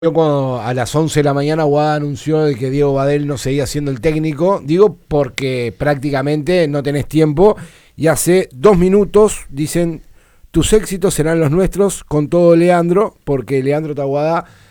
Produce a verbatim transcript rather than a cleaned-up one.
Yo cuando a las once de la mañana Guada anunció de que Diego Badel no seguía siendo el técnico, digo porque prácticamente no tenés tiempo y hace dos minutos dicen tus éxitos serán los nuestros con todo Leandro, porque Leandro Taguada